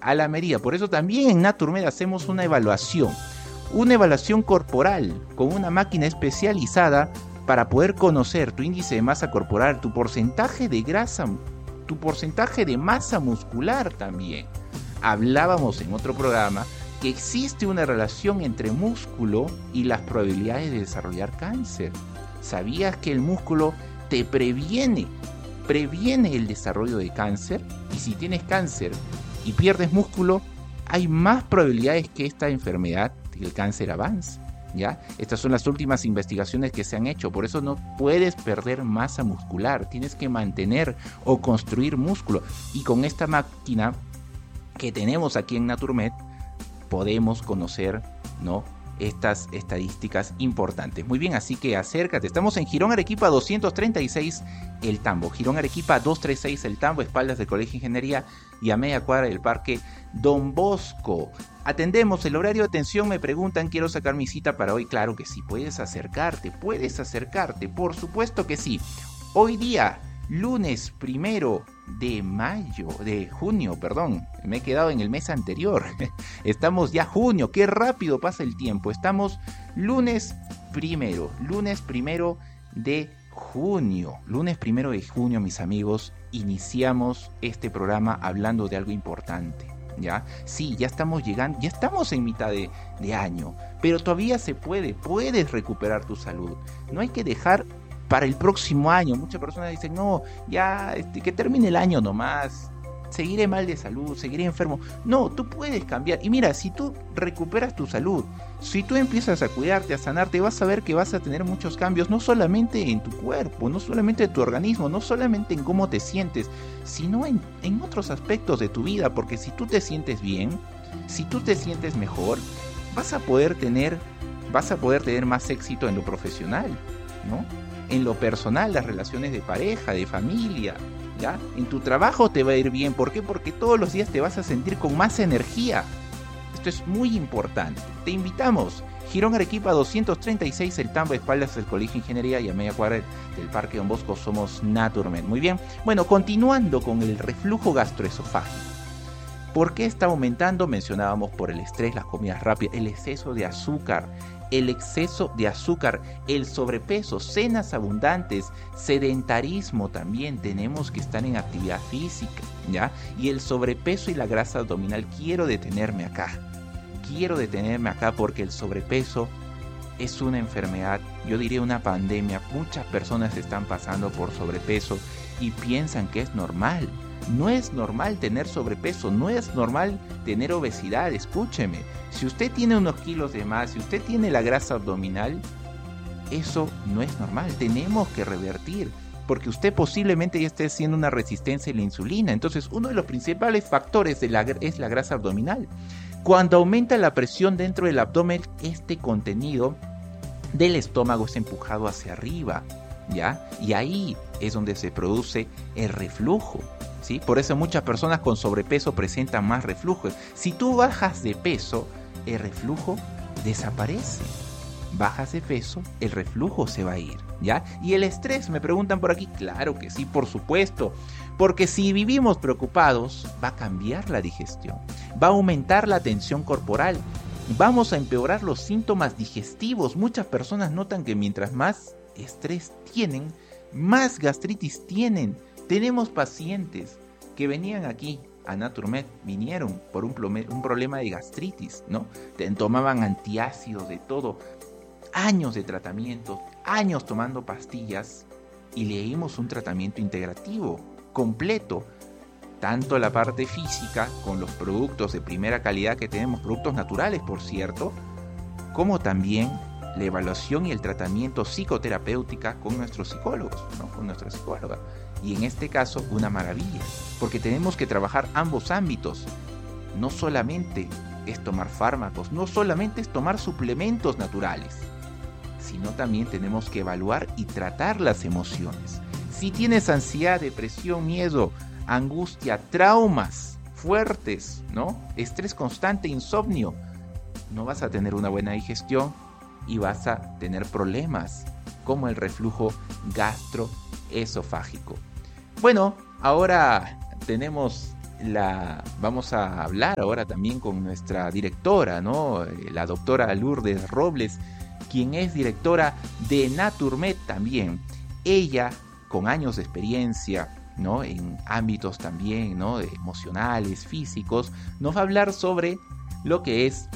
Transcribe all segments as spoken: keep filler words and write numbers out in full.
a la medida. Por eso también en Naturmed hacemos una evaluación, una evaluación corporal con una máquina especializada para poder conocer tu índice de masa corporal, tu porcentaje de grasa, tu porcentaje de masa muscular también. Hablábamos en otro programa que existe una relación entre músculo y las probabilidades de desarrollar cáncer. ¿Sabías que el músculo te previene, previene el desarrollo de cáncer? Y si tienes cáncer y pierdes músculo, hay más probabilidades que esta enfermedad, que el cáncer avance, ¿ya? Estas son las últimas investigaciones que se han hecho, por eso no puedes perder masa muscular, tienes que mantener o construir músculo. Y con esta máquina que tenemos aquí en Naturmed, podemos conocer, ¿no?, estas estadísticas importantes. Muy bien, así que acércate. Estamos en Girón Arequipa doscientos treinta y seis El Tambo. Girón Arequipa doscientos treinta y seis El Tambo, espaldas del Colegio de Ingeniería y a media cuadra del Parque Don Bosco. Atendemos el horario de atención. Me preguntan, quiero sacar mi cita para hoy. Claro que sí, puedes acercarte, puedes acercarte, por supuesto que sí. Hoy día, lunes primero de mayo, de junio, perdón, me he quedado en el mes anterior. Estamos ya junio, qué rápido pasa el tiempo. Estamos lunes primero, lunes primero de junio, lunes primero de junio, mis amigos, iniciamos este programa hablando de algo importante, ¿ya? Sí, ya estamos llegando, ya estamos en mitad de, de año, pero todavía se puede, puedes recuperar tu salud. No hay que dejar para el próximo año. Muchas personas dicen, no, ya este, que termine el año nomás, seguiré mal de salud, seguiré enfermo. No, tú puedes cambiar. Y mira, si tú recuperas tu salud, si tú empiezas a cuidarte, a sanarte, vas a ver que vas a tener muchos cambios, no solamente en tu cuerpo, no solamente en tu organismo, no solamente en cómo te sientes, sino en, en otros aspectos de tu vida, porque si tú te sientes bien, si tú te sientes mejor, vas a poder tener, vas a poder tener más éxito en lo profesional, ¿no? En lo personal, las relaciones de pareja, de familia, ¿ya? En tu trabajo te va a ir bien. ¿Por qué? Porque todos los días te vas a sentir con más energía. Esto es muy importante. Te invitamos. Girón Arequipa doscientos treinta y seis El Tambo, espaldas del Colegio de Ingeniería y a media cuadra del Parque Don Bosco. Somos Naturmed. Muy bien. Bueno, continuando con el reflujo gastroesofágico. ¿Por qué está aumentando? Mencionábamos por el estrés, las comidas rápidas, el exceso de azúcar, el exceso de azúcar, el sobrepeso, cenas abundantes, sedentarismo también, tenemos que estar en actividad física, ¿ya? Y el sobrepeso y la grasa abdominal, quiero detenerme acá, quiero detenerme acá porque el sobrepeso es una enfermedad, yo diría una pandemia. Muchas personas están pasando por sobrepeso y piensan que es normal. No es normal tener sobrepeso, no es normal tener obesidad. Escúcheme, si usted tiene unos kilos de más, si usted tiene la grasa abdominal, eso no es normal, tenemos que revertir, porque usted posiblemente ya esté haciendo una resistencia a la insulina. Entonces, uno de los principales factores de la, es la grasa abdominal. Cuando aumenta la presión dentro del abdomen, este contenido del estómago es empujado hacia arriba, ¿ya? Y ahí es donde se produce el reflujo, ¿sí? Por eso muchas personas con sobrepeso presentan más reflujo. Si tú bajas de peso, el reflujo desaparece. Bajas de peso, el reflujo se va a ir, ¿ya? Y el estrés, me preguntan por aquí. Claro que sí, por supuesto. Porque si vivimos preocupados, va a cambiar la digestión, va a aumentar la tensión corporal, vamos a empeorar los síntomas digestivos. Muchas personas notan que mientras más estrés tienen, más gastritis tienen. Tenemos pacientes que venían aquí a Naturmed, vinieron por un, plome, un problema de gastritis, ¿no? Tomaban antiácidos, de todo, años de tratamiento, años tomando pastillas, y le dimos un tratamiento integrativo, completo, tanto la parte física, con los productos de primera calidad que tenemos, productos naturales por cierto, como también la evaluación y el tratamiento psicoterapéutica con nuestros psicólogos, ¿no? Con nuestra psicóloga. Y en este caso, una maravilla, porque tenemos que trabajar ambos ámbitos. No solamente es tomar fármacos, no solamente es tomar suplementos naturales, sino también tenemos que evaluar y tratar las emociones. Si tienes ansiedad, depresión, miedo, angustia, traumas fuertes, ¿no? Estrés constante, insomnio, no vas a tener una buena digestión y vas a tener problemas como el reflujo gastroesofágico. Bueno, ahora tenemos la vamos a hablar ahora también con nuestra directora, ¿no? La doctora Lourdes Robles, quien es directora de Naturmed también. Ella, con años de experiencia, ¿no? En ámbitos también, ¿no? Emocionales, físicos, nos va a hablar sobre lo que es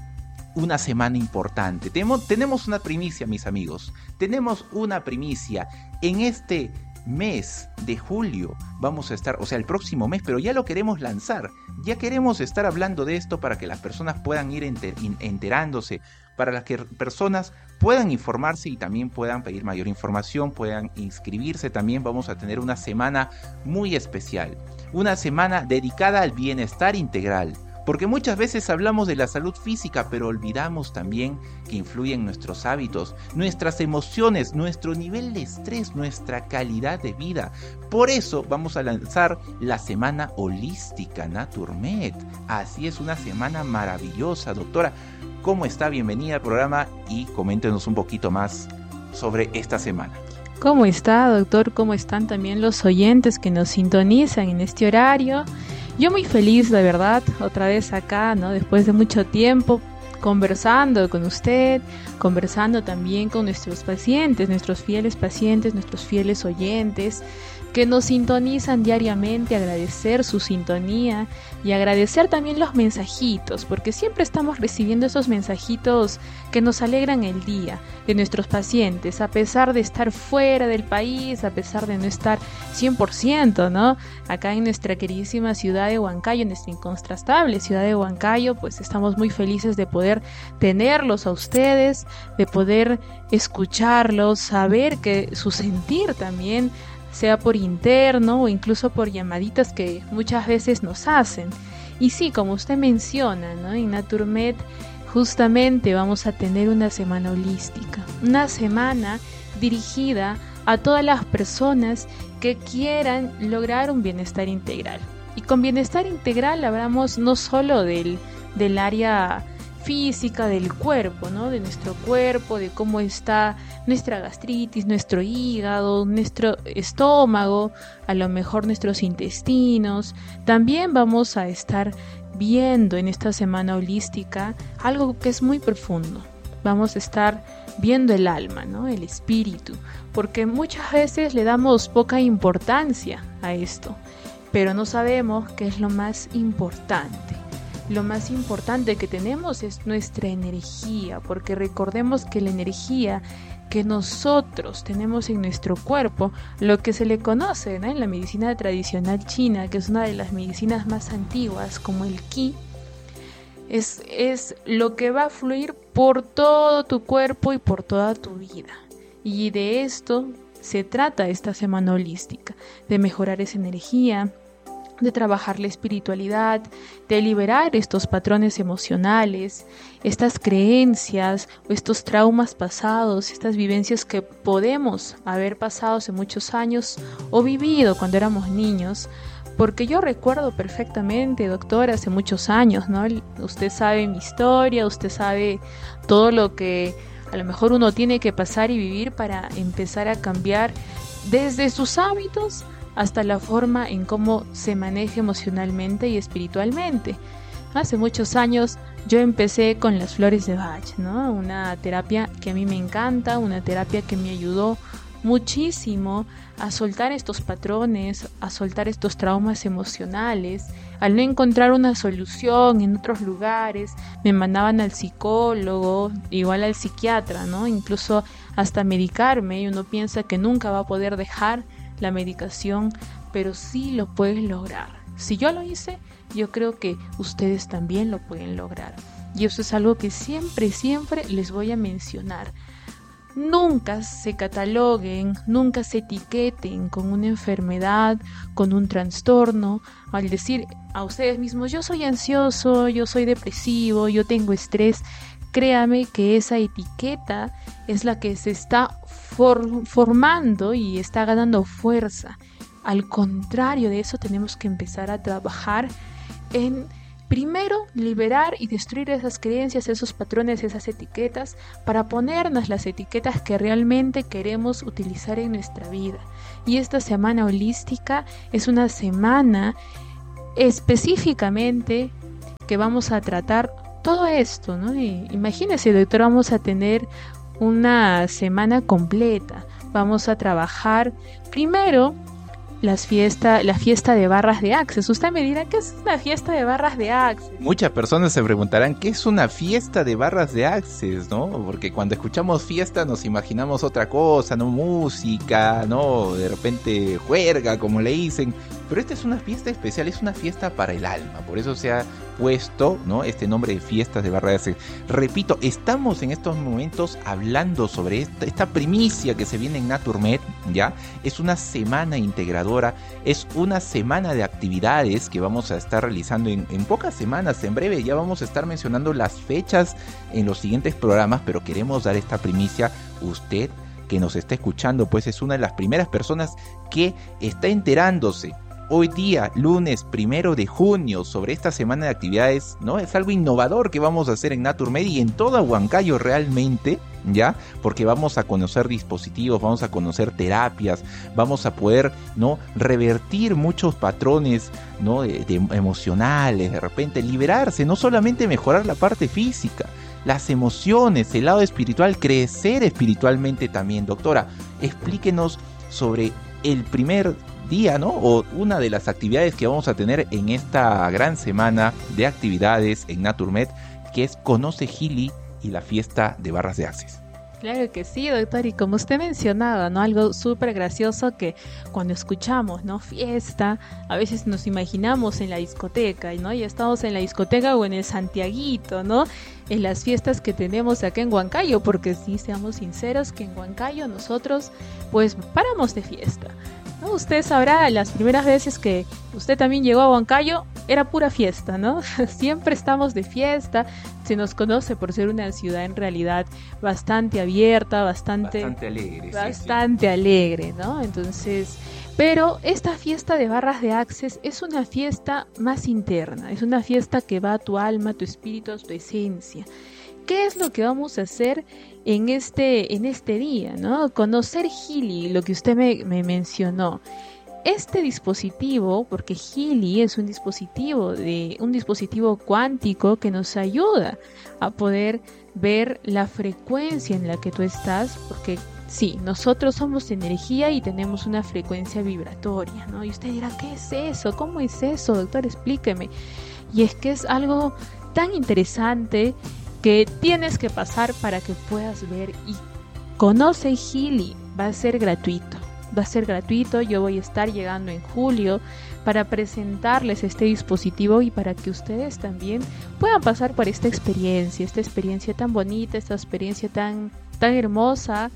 una semana importante. Tenemos, tenemos una primicia, mis amigos. Tenemos una primicia. En este mes de julio vamos a estar, o sea, el próximo mes, pero ya lo queremos lanzar. Ya queremos estar hablando de esto para que las personas puedan ir enter, enterándose, para las que personas puedan informarse y también puedan pedir mayor información, puedan inscribirse. También vamos a tener una semana muy especial, una semana dedicada al bienestar integral. Porque muchas veces hablamos de la salud física, pero olvidamos también que influyen nuestros hábitos, nuestras emociones, nuestro nivel de estrés, nuestra calidad de vida. Por eso vamos a lanzar la Semana Holística Naturmed. Así es, una semana maravillosa. Doctora, ¿cómo está? Bienvenida al programa y coméntenos un poquito más sobre esta semana. ¿Cómo está, doctor? ¿Cómo están también los oyentes que nos sintonizan en este horario? Yo muy feliz, de verdad, otra vez acá, ¿no? Después de mucho tiempo conversando con usted, conversando también con nuestros pacientes, nuestros fieles pacientes, nuestros fieles oyentes que nos sintonizan diariamente, agradecer su sintonía y agradecer también los mensajitos, porque siempre estamos recibiendo esos mensajitos que nos alegran el día de nuestros pacientes, a pesar de estar fuera del país, a pesar de no estar cien por ciento, ¿no? Acá en nuestra queridísima ciudad de Huancayo, en nuestra incontrastable ciudad de Huancayo, pues estamos muy felices de poder tenerlos a ustedes, de poder escucharlos, saber que su sentir también, sea por interno o incluso por llamaditas que muchas veces nos hacen. Y sí, como usted menciona, ¿no? En Naturmed justamente vamos a tener una semana holística, una semana dirigida a todas las personas que quieran lograr un bienestar integral. Y con bienestar integral hablamos no solo del, del área física del cuerpo, ¿no? De nuestro cuerpo, de cómo está nuestra gastritis, nuestro hígado, nuestro estómago, a lo mejor nuestros intestinos. También vamos a estar viendo en esta semana holística algo que es muy profundo. Vamos a estar viendo el alma, ¿no? El espíritu, porque muchas veces le damos poca importancia a esto, pero no sabemos qué es lo más importante. Lo más importante que tenemos es nuestra energía, porque recordemos que la energía que nosotros tenemos en nuestro cuerpo, lo que se le conoce, ¿no? En la medicina tradicional china, que es una de las medicinas más antiguas, como el Qi, es, es lo que va a fluir por todo tu cuerpo y por toda tu vida. Y de esto se trata esta semana holística, de mejorar esa energía, de trabajar la espiritualidad, de liberar estos patrones emocionales, estas creencias o estos traumas pasados, estas vivencias que podemos haber pasado hace muchos años o vivido cuando éramos niños. Porque yo recuerdo perfectamente, doctor, hace muchos años, ¿no? Usted sabe mi historia, usted sabe todo lo que a lo mejor uno tiene que pasar y vivir para empezar a cambiar desde sus hábitos hasta la forma en cómo se maneja emocionalmente y espiritualmente. Hace muchos años yo empecé con las flores de Bach, ¿no? Una terapia que a mí me encanta, una terapia que me ayudó muchísimo a soltar estos patrones, a soltar estos traumas emocionales. Al no encontrar una solución en otros lugares, me mandaban al psicólogo, igual al psiquiatra, ¿no? Incluso hasta medicarme, y uno piensa que nunca va a poder dejar la medicación, pero sí lo puedes lograr. Si yo lo hice, yo creo que ustedes también lo pueden lograr. Y eso es algo que siempre, siempre les voy a mencionar. Nunca se cataloguen, nunca se etiqueten con una enfermedad, con un trastorno, al decir a ustedes mismos, yo soy ansioso, yo soy depresivo, yo tengo estrés. Créame que esa etiqueta es la que se está for- formando y está ganando fuerza. Al contrario de eso, tenemos que empezar a trabajar en, primero, liberar y destruir esas creencias, esos patrones, esas etiquetas, para ponernos las etiquetas que realmente queremos utilizar en nuestra vida. Y esta semana holística es una semana específicamente que vamos a tratar todo esto, ¿no? Y imagínense, doctor, vamos a tener una semana completa. Vamos a trabajar primero las fiesta, la fiesta de barras de Access. Usted me dirá, ¿qué es una fiesta de barras de Access? Muchas personas se preguntarán, ¿qué es una fiesta de barras de Access, no? Porque cuando escuchamos fiesta nos imaginamos otra cosa, ¿no? Música, ¿no? De repente juerga, como le dicen. Pero esta es una fiesta especial, es una fiesta para el alma. Por eso se ha puesto, ¿no?, este nombre de fiestas de barras de Access. Repito, estamos en estos momentos hablando sobre esta, esta primicia que se viene en Naturmed, ¿ya? Es una semana integradora, es una semana de actividades que vamos a estar realizando en, en pocas semanas. En breve ya vamos a estar mencionando las fechas en los siguientes programas, pero queremos dar esta primicia. Usted que nos está escuchando, pues es una de las primeras personas que está enterándose hoy día, lunes primero de junio, sobre esta semana de actividades, ¿no? Es algo innovador que vamos a hacer en Naturmed y en toda Huancayo realmente, ¿ya? Porque vamos a conocer dispositivos, vamos a conocer terapias, vamos a poder, ¿no?, revertir muchos patrones, ¿no?, de, de emocionales, de repente liberarse, no solamente mejorar la parte física, las emociones, el lado espiritual, crecer espiritualmente también. Doctora, explíquenos sobre el primer día, ¿no?, o una de las actividades que vamos a tener en esta gran semana de actividades en Naturmed, que es Conoce Gili y la fiesta de barras de Access. Claro que sí, doctor, y como usted mencionaba, ¿no?, algo súper gracioso que cuando escuchamos, ¿no?, fiesta, a veces nos imaginamos en la discoteca, ¿no? Ya estamos en la discoteca o en el Santiaguito, ¿no?, en las fiestas que tenemos acá en Huancayo, porque sí, seamos sinceros que en Huancayo nosotros pues paramos de fiesta, ¿no? Usted sabrá, las primeras veces que usted también llegó a Huancayo, era pura fiesta, ¿no? Siempre estamos de fiesta, se nos conoce por ser una ciudad en realidad bastante abierta, bastante, bastante alegre, bastante sí, sí. alegre, ¿no? Entonces, pero esta fiesta de barras de Access es una fiesta más interna, es una fiesta que va a tu alma, a tu espíritu, a tu esencia. ¿Qué es lo que vamos a hacer en este, en este día, ¿no? Conocer Gili, lo que usted me, me mencionó. Este dispositivo, porque Gili es un dispositivo de un dispositivo cuántico que nos ayuda a poder ver la frecuencia en la que tú estás, porque sí, nosotros somos energía y tenemos una frecuencia vibratoria, ¿no? Y usted dirá, ¿qué es eso? ¿Cómo es eso, doctor? Explíqueme. Y es que es algo tan interesante que tienes que pasar para que puedas ver. Y Conoce Gili, va a ser gratuito. Va a ser gratuito, yo voy a estar llegando en julio para presentarles este dispositivo y para que ustedes también puedan pasar por esta experiencia, esta experiencia tan bonita, esta experiencia tan, tan hermosa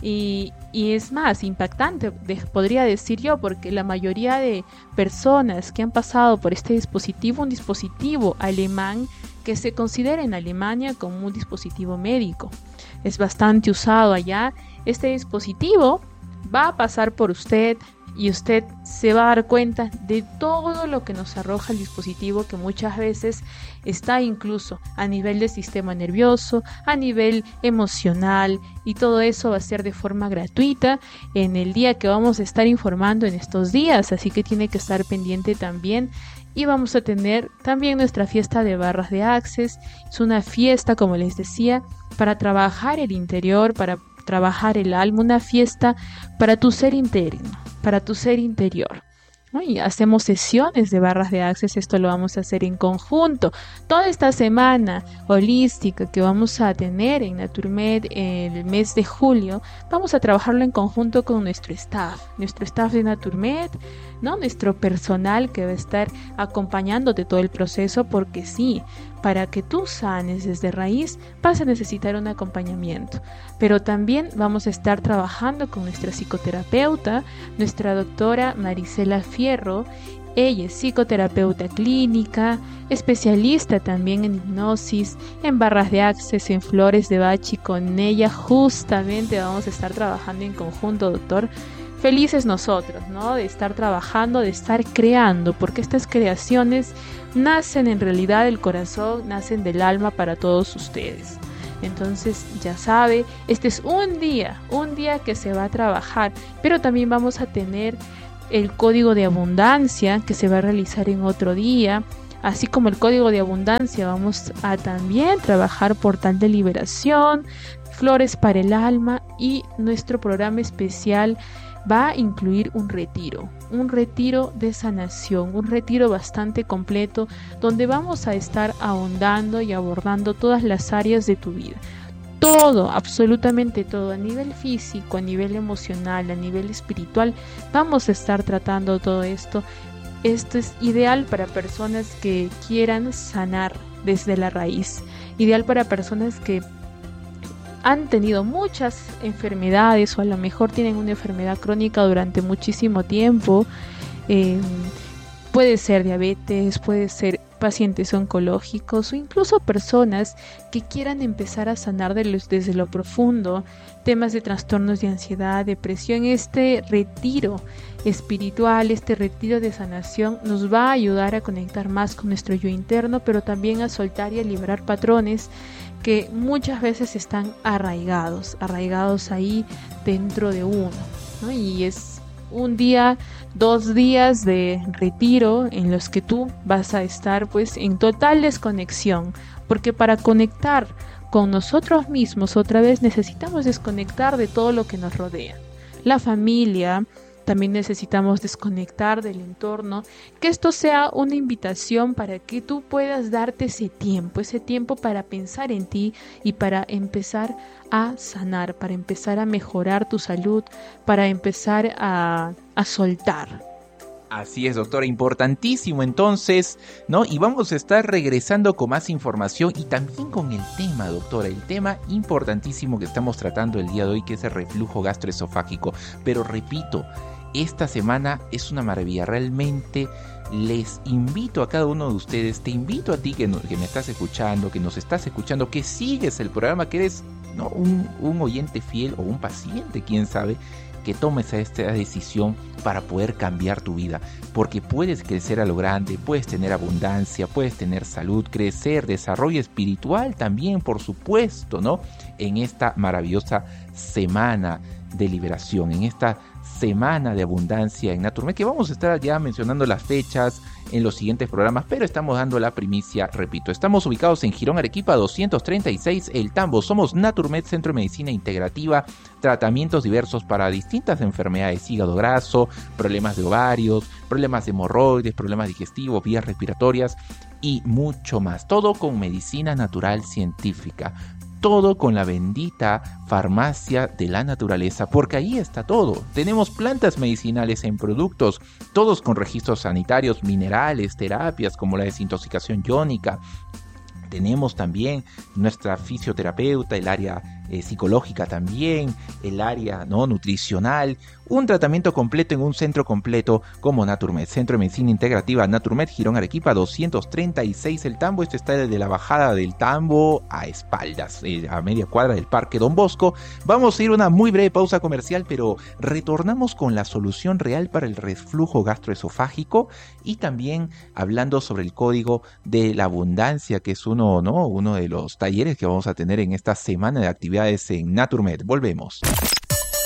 y, y es más impactante, de, podría decir yo, porque la mayoría de personas que han pasado por este dispositivo, un dispositivo alemán que se considera en Alemania como un dispositivo médico, es bastante usado allá. Este dispositivo va a pasar por usted y usted se va a dar cuenta de todo lo que nos arroja el dispositivo, que muchas veces está incluso a nivel del sistema nervioso, a nivel emocional, y todo eso va a ser de forma gratuita en el día que vamos a estar informando en estos días, así que tiene que estar pendiente también. Y vamos a tener también nuestra fiesta de barras de Access. Es una fiesta, como les decía, para trabajar el interior, para trabajar el alma, una fiesta para tu ser interno, para tu ser interior. Y hacemos sesiones de barras de Access, esto lo vamos a hacer en conjunto. Toda esta semana holística que vamos a tener en Naturmed el mes de julio, vamos a trabajarlo en conjunto con nuestro staff, nuestro staff de Naturmed, ¿no? Nuestro personal que va a estar acompañándote todo el proceso, porque sí, para que tú sanes desde raíz vas a necesitar un acompañamiento, pero también vamos a estar trabajando con nuestra psicoterapeuta, nuestra doctora Marisela Fierro. Ella es psicoterapeuta clínica, especialista también en hipnosis, en barras de Access, en flores de Bach, y con ella justamente vamos a estar trabajando en conjunto, doctor. Felices nosotros, ¿no? De estar trabajando, de estar creando, porque estas creaciones nacen en realidad del corazón, nacen del alma para todos ustedes. Entonces, ya sabe, este es un día, un día que se va a trabajar, pero también vamos a tener el código de abundancia que se va a realizar en otro día. Así como el código de abundancia, vamos a también trabajar portal de liberación, flores para el alma, y nuestro programa especial va a incluir un retiro, un retiro de sanación, un retiro bastante completo donde vamos a estar ahondando y abordando todas las áreas de tu vida. Todo, absolutamente todo, a nivel físico, a nivel emocional, a nivel espiritual, vamos a estar tratando todo esto. Esto es ideal para personas que quieran sanar desde la raíz, ideal para personas que han tenido muchas enfermedades o a lo mejor tienen una enfermedad crónica durante muchísimo tiempo. Eh, puede ser diabetes, puede ser pacientes oncológicos o incluso personas que quieran empezar a sanar de los, desde lo profundo, temas de trastornos de ansiedad, depresión. Este retiro espiritual, este retiro de sanación nos va a ayudar a conectar más con nuestro yo interno, pero también a soltar y a liberar patrones que muchas veces están arraigados, arraigados ahí dentro de uno, ¿no? Y es un día, dos días de retiro en los que tú vas a estar pues en total desconexión, porque para conectar con nosotros mismos otra vez necesitamos desconectar de todo lo que nos rodea. La familia, también necesitamos desconectar del entorno, que esto sea una invitación para que tú puedas darte ese tiempo, ese tiempo para pensar en ti y para empezar a sanar, para empezar a mejorar tu salud, para empezar a, a soltar. Así es, doctora, importantísimo entonces, ¿no? Y vamos a estar regresando con más información y también con el tema, doctora, el tema importantísimo que estamos tratando el día de hoy, que es el reflujo gastroesofágico. Pero repito, esta semana es una maravilla, realmente les invito a cada uno de ustedes, te invito a ti que, no, que me estás escuchando, que nos estás escuchando, que sigues el programa, que eres, ¿no?, un, un oyente fiel o un paciente, quién sabe, que tomes esta decisión para poder cambiar tu vida, porque puedes crecer a lo grande, puedes tener abundancia, puedes tener salud, crecer, desarrollo espiritual también, por supuesto, ¿no? En esta maravillosa semana de liberación, en esta semana de abundancia en Naturmed, que vamos a estar ya mencionando las fechas en los siguientes programas, pero estamos dando la primicia, repito, estamos ubicados en Girón Arequipa doscientos treinta y seis, El Tambo. Somos Naturmed, Centro de Medicina Integrativa, tratamientos diversos para distintas enfermedades, hígado graso, problemas de ovarios, problemas de hemorroides, problemas digestivos, vías respiratorias y mucho más, todo con medicina natural científica. Todo con la bendita farmacia de la naturaleza, porque ahí está todo. Tenemos plantas medicinales en productos, todos con registros sanitarios, minerales, terapias como la desintoxicación iónica. Tenemos también nuestra fisioterapeuta, el área eh, psicológica también, el área, ¿no?, nutricional, un tratamiento completo en un centro completo como Naturmed, Centro de Medicina Integrativa Naturmed, Girón Arequipa doscientos treinta y seis, El Tambo. Este está desde la bajada del Tambo a espaldas, eh, a media cuadra del Parque Don Bosco. Vamos a ir a una muy breve pausa comercial, pero retornamos con la solución real para el reflujo gastroesofágico y también hablando sobre el código de la abundancia, que es uno, ¿no?, uno de los talleres que vamos a tener en esta semana de actividades en Naturmed. Volvemos.